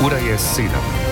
Ura je 7.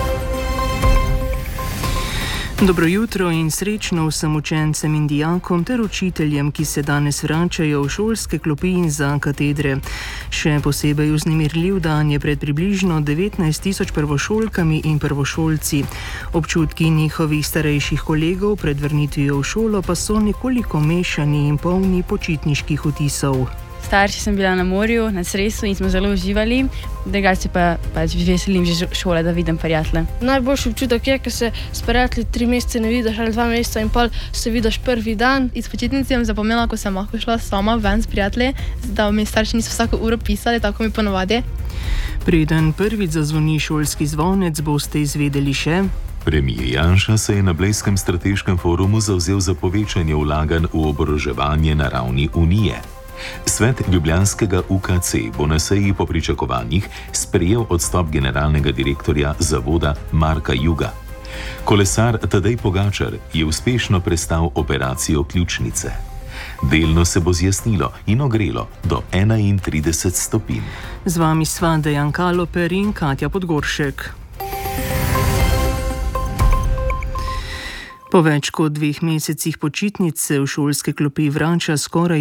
Dobro jutro in srečno vsem učencem in dijakom ter učiteljem, ki se danes vračajo v šolske klopi in za katedre. Še posebej vznemirljiv dan je pred približno 19.000 prvošolkami in prvošolci. Občutki njihovih starejših kolegov pred vrnitvijo v šolo pa so nekoliko mešani in polni počitniških vtisov. Starši sem bila na morju, na Cresu in smo zelo uživali, drugače pa veselim že šole, da vidim prijatelje. Najboljši občutek je, ker se s prijatelji 3 mesece ne vidiš ali 2 meseca in pol se vidiš prvi dan. Iz počitnic sem zapomnila, ko sem lahko šla sama ven s prijatelji, da mi starši niso vsako uro pisali, tako mi ponovadi. Preden prvič zazvoni šolski zvonec, boste izvedeli še: Premijer Janša se je na Blejskem strateškem forumu zavzel za povečanje vlaganj v oboroževanje na ravni Unije. Svet ljubljanskega UKC bo na seji po pričakovanjih sprejel odstop generalnega direktorja zavoda Marka Juga. Kolesar Tadej Pogačar je uspešno prestal operacijo ključnice. Delno se bo zjasnilo in ogrelo do 31 stopinj. Z vami sva Dejan Kaloper in Katja Podgoršek. Po več kot 2 mesecih počitnic se v šolske klopi vrača skoraj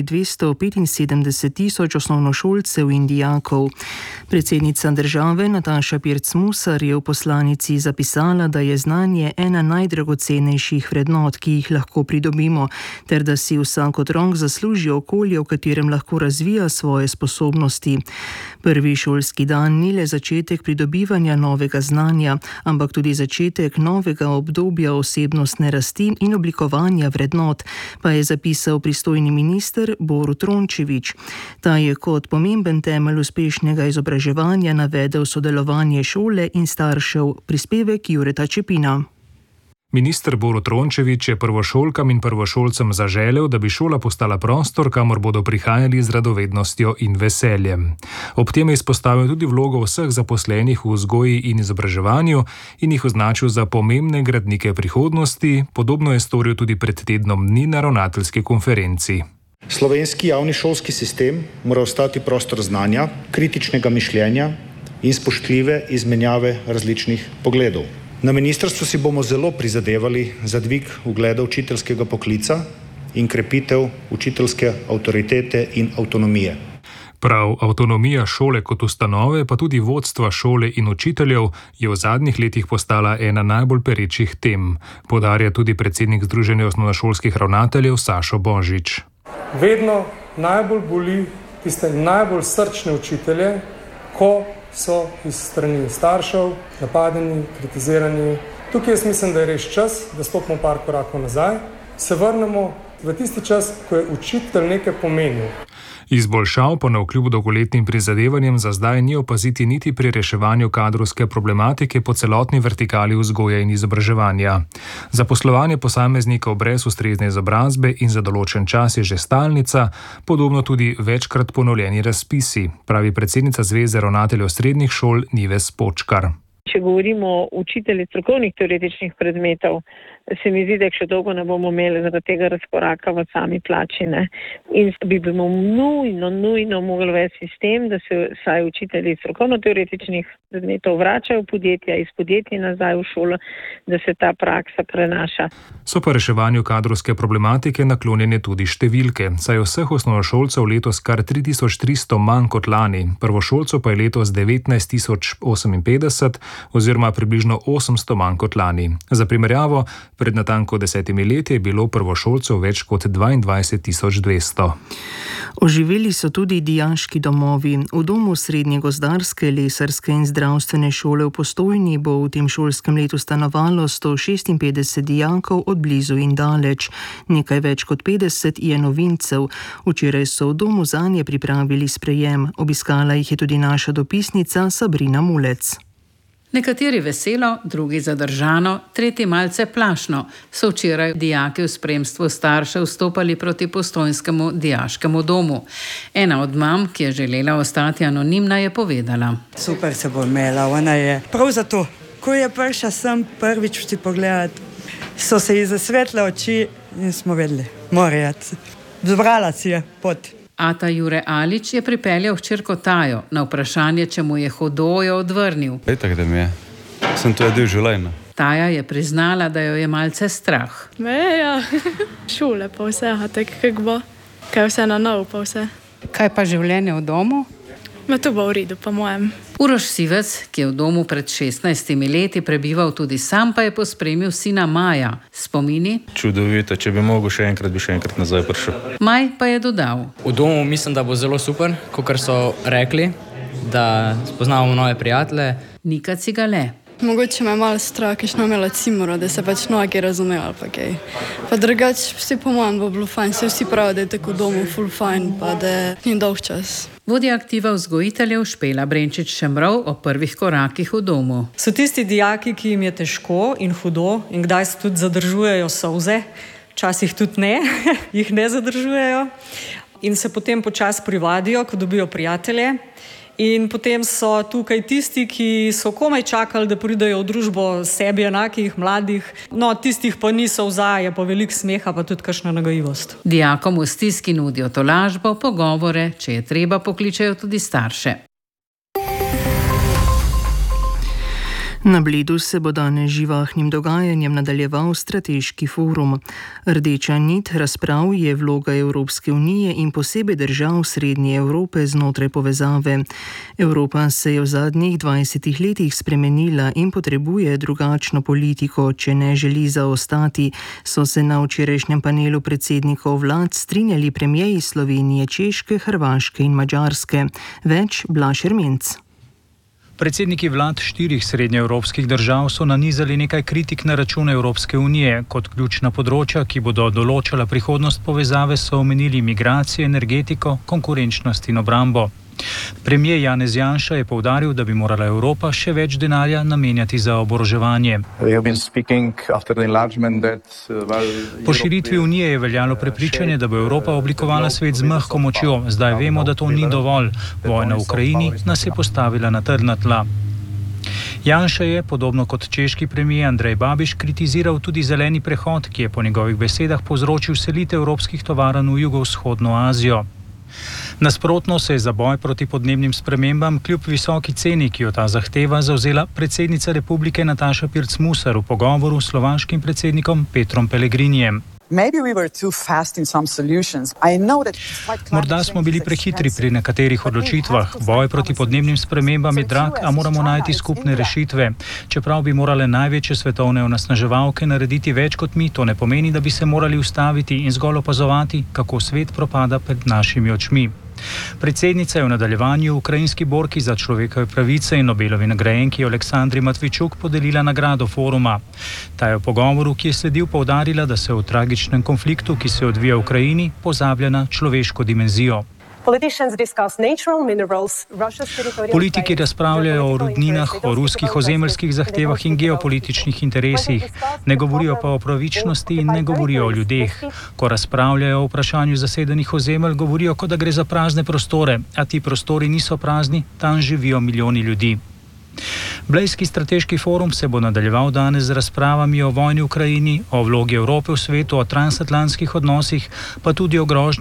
275.000 osnovnošolcev in dijakov. Predsednica države Nataša Pirc Musar je v poslanici zapisala, da je znanje ena najdragocenejših vrednot, ki jih lahko pridobimo, ter da si vsak otrok zasluži okolje, v katerem lahko razvija svoje sposobnosti. Prvi šolski dan ni le začetek pridobivanja novega znanja, ampak tudi začetek novega obdobja osebnostne rasti in oblikovanja vrednot, pa je zapisal pristojni minister Borut Rončević. Ta je kot pomemben temelj uspešnega izobraževanja navedel sodelovanje šole in staršev. Prispevek Jureta Čepina. Minister Borut Rončević je prvošolkam in prvošolcem zaželel, da bi šola postala prostor, kamor bodo prihajali z radovednostjo in veseljem. Ob tem je izpostavil tudi vlogo vseh zaposlenih v vzgoji in izobraževanju in jih označil za pomembne gradnike prihodnosti. Podobno je storil tudi pred tednom dni na ravnateljski konferenci. Slovenski javni šolski sistem mora ostati prostor znanja, kritičnega mišljenja in spoštljive izmenjave različnih pogledov. Na ministrstvu si bomo zelo prizadevali za dvig ugleda učiteljskega poklica in krepitev učiteljske avtoritete in avtonomije. Prav avtonomija šole kot ustanove, pa tudi vodstva šole in učiteljev, je v zadnjih letih postala ena najbolj perečih tem, poudarja tudi predsednik Združenja osnovnošolskih ravnateljev Sašo Božič. Vedno najbolj boli tiste najbolj srčne učitelje, ko so iz strani staršev napadeni, kritizirani. Tukaj jaz mislim, da je res čas, da stopimo par korakov nazaj, se vrnemo v tisti čas, ko je učitelj nekaj pomenil. Izboljšav pa navkljub dolgoletnim prizadevanjem za zdaj ni opaziti niti pri reševanju kadrovske problematike po celotni vertikali vzgoje in izobraževanja. Zaposlovanje posameznikov brez ustrezne izobrazbe in za določen čas je že stalnica, podobno tudi večkrat ponovljeni razpisi, pravi predsednica Zveze ravnateljev srednjih šol Nives Počkar. Če govorimo o učitelji strokovnih teoretičnih predmetov, se mi zdi, da še dolgo ne bomo imeli zaradi tega razkoraka v sami plači. In bi bomo nujno mogli uvesti sistem, da se vsaj učitelji strokovno-teoretičnih predmetov vračajo v podjetja, iz podjetij nazaj v šolo, da se ta praksa prenaša. So pa reševanju kadrovske problematike naklonjene tudi številke, saj je vseh osnovnošolcev letos kar 3300 manj kot lani, prvošolcev pa je letos 19.058 oziroma približno 800 manj kot lani. Za primerjavo, pred natanko 10 leti je bilo prvošolcev več kot 22.200. Oživeli so tudi dijaški domovi. V domu srednje gozdarske, lesarske in zdravstvene šole v Postojni bo v tem šolskem letu stanovalo 156 dijakov od blizu in daleč. Nekaj več kot 50 je novincev. Včeraj so v domu zanje pripravili sprejem. Obiskala jih je tudi naša dopisnica Sabrina Mulec. Nekateri veselo, drugi zadržano, tretji malce plašno so včeraj dijaki v spremstvu staršev vstopali proti postojnskemu dijaškemu domu. Ena od mam, ki je želela ostati anonimna, je povedala. Super se bo imela, ona je prav zato. Ko je prišla sem prvič ti pogledati, so se ji zasvetle oči in smo vedeli, mora jeti. Zbrala si je pot. Ata Jure Alič je pripeljal hčerko Tajo. Na vprašanje, če mu je hudo, je odvrnil. Itak, da mi je. Sem to del življenja. Taja je priznala, da jo je malce strah. Ja, šole pa vse, a tek kako bo. Kaj vse na novo pa vse. Kaj pa življenje v domu? To bo v redu, po mojem. Uroš Sivec, ki je v domu pred 16 leti prebival tudi sam, pa je pospremil sina Maja. Spomini? Čudovito, če bi mogel še enkrat, bi še enkrat nazaj prišel. Maj pa je dodal. V domu mislim, da bo zelo super, kakor so rekli, da spoznavamo nove prijatelje. Nika Cigale. Mogoče me malo strah, ker smo imeli cimoro, da se pač noge razumeli, pa kaj. Pa drugače, vsi po mojem bo bilo fajn, vsi pravijo, da je tako v domu full fajn, pa da ni dolg čas. Vodja aktiva vzgojiteljev Špela Brenčič-Šemrov o prvih korakih v domu. So tisti dijaki, ki jim je težko in hudo in kdaj se tudi zadržujejo solze, včasih tudi ne, jih ne zadržujejo in se potem počasi privadijo, ko dobijo prijatelje. In potem so tukaj tisti, ki so komaj čakali, da pridejo v družbo sebi enakih, mladih. No, tistih pa niso vzaje, pa veliko smeha, pa tudi kakšna nagajivost. Dijakom v stiski nudijo tolažbo, pogovore, če je treba, pokličejo tudi starše. Na Bledu se bo danes živahnim dogajanjem nadaljeval strateški forum. Rdeča nit razprav je vloga Evropske unije in posebej držav Srednje Evrope znotraj povezave. Evropa se je v zadnjih 20 letih spremenila in potrebuje drugačno politiko, če ne želi zaostati, so se na včerajšnjem panelu predsednikov vlad strinjali premierji Slovenije, Češke, Hrvaške in Madžarske. Več Blaž Ermenc. Predsedniki vlad 4 srednjeevropskih držav so nanizali nekaj kritik na račun Evropske unije. Kot ključna področja, ki bodo določala prihodnost povezave, so omenili migracije, energetiko, konkurenčnost in obrambo. Premier Janez Janša je poudaril, da bi morala Evropa še več denarja namenjati za oboroževanje. Po širitvi unije je veljalo prepričanje, da bo Evropa oblikovala svet z mehko močjo. Zdaj vemo, da to ni dovolj. Vojna v Ukrajini nas je postavila na trdna tla. Janša je, podobno kot češki premier Andrej Babiš, kritiziral tudi zeleni prehod, ki je po njegovih besedah povzročil selitev evropskih tovarn v jugovzhodno Azijo. Nasprotno se je za boj proti podnebnim spremembam kljub visoki ceni, ki jo ta zahteva, zavzela predsednica republike Nataša Pirc Musar v pogovoru s slovaškim predsednikom Petrom Pellegrinijem. Morda smo bili prehitri pri nekaterih odločitvah. Boj proti podnebnim spremembam je drag, a moramo najti skupne rešitve. Čeprav bi morale največje svetovne onesnaževalke narediti več kot mi, to ne pomeni, da bi se morali ustaviti in zgolj opazovati, kako svet propada pred našimi očmi. Predsednica je v nadaljevanju ukrajinski borki za človekove pravice in Nobelovi nagrajenki Aleksandri Matvičuk podelila nagrado foruma. Ta je v pogovoru, ki je sledil, poudarila, da se v tragičnem konfliktu, ki se odvija v Ukrajini, pozablja na človeško dimenzijo. Politiki razpravljajo o rudninah, o ruskih ozemeljskih zahtevah in geopolitičnih interesih. Ne govorijo pa o pravičnosti in ne govorijo o ljudeh. Ko razpravljajo o vprašanju zasedenih ozemelj, govorijo, kot da gre za prazne prostore, a ti prostori niso prazni, tam živijo milijoni ljudi. Blejski strateški forum se bo nadaljeval danes z razpravami o vojni v Ukrajini, o vlogi Evrope v svetu, o transatlantskih odnosih, pa tudi o grožnji